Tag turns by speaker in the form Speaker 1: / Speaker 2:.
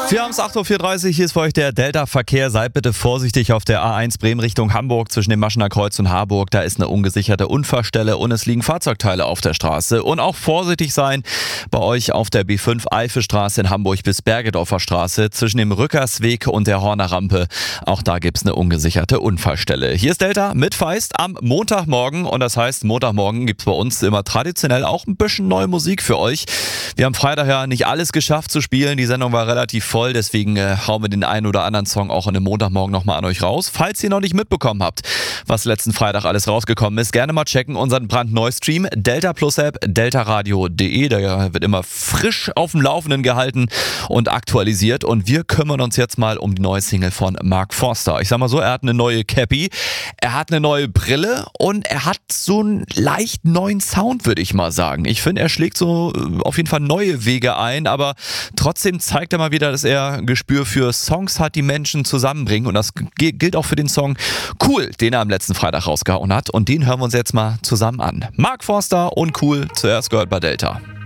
Speaker 1: Wir haben es 8.34 Uhr, hier ist für euch der Delta-Verkehr. Seid bitte vorsichtig auf der A1 Bremen Richtung Hamburg zwischen dem Maschener Kreuz und Harburg. Da ist eine ungesicherte Unfallstelle und es liegen Fahrzeugteile auf der Straße. Und auch vorsichtig sein bei euch auf der B5 Eifelstraße in Hamburg bis Bergedorfer Straße zwischen dem Rückersweg und der Horner Rampe. Auch da gibt es eine ungesicherte Unfallstelle. Hier ist Delta mit Feist am Montagmorgen und das heißt, Montagmorgen gibt es bei uns immer traditionell auch ein bisschen neue Musik für euch. Wir haben Freitag ja nicht alles geschafft zu spielen, die Sendung war relativ voll, deswegen hauen wir den einen oder anderen Song auch an dem Montagmorgen nochmal an euch raus. Falls ihr noch nicht mitbekommen habt, was letzten Freitag alles rausgekommen ist, gerne mal checken unseren brandneuen Stream, Delta Plus App, deltaradio.de, der wird immer frisch auf dem Laufenden gehalten und aktualisiert und wir kümmern uns jetzt mal um die neue Single von Mark Forster. Ich sag mal so, er hat eine neue Cappy, er hat eine neue Brille und er hat so einen leicht neuen Sound, würde ich mal sagen. Ich finde, er schlägt so auf jeden Fall neue Wege ein, aber trotzdem zeigt er mal wieder, dass er ein Gespür für Songs hat, die Menschen zusammenbringen und das gilt auch für den Song Cool, den er am letzten Freitag rausgehauen hat und den hören wir uns jetzt mal zusammen an. Mark Forster und Cool, zuerst gehört bei Delta.